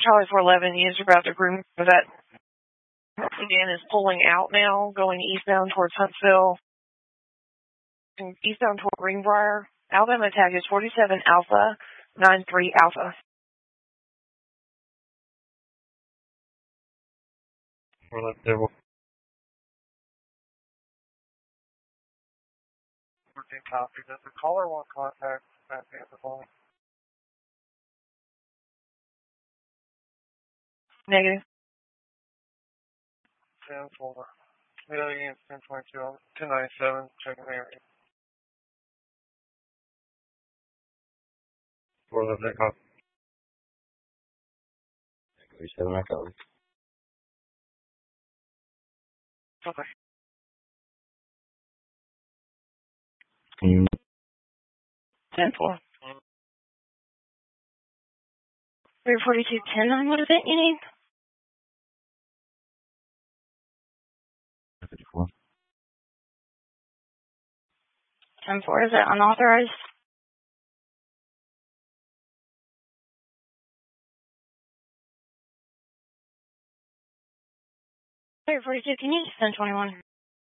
Charlie 411 is about to groom for that. Dan is pulling out now, going eastbound towards Huntsville, and eastbound toward Greenbrier. Alabama tag is 47 Alpha, 93 Alpha. Devil. 14 copy. Does the caller want contact at the end of the phone? Negative. 10-4. Middle unit 1022 1097. Checking the area. For the next call. 37 Echo. Okay. 10-4. 342-10, what is it you need? 54. 10-4, is it unauthorized? 342, can you just send 21?